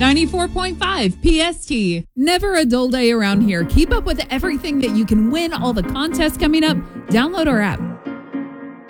94.5 PST. Never a dull day around here. Keep up with everything that you can win, all the contests coming up. Download our app.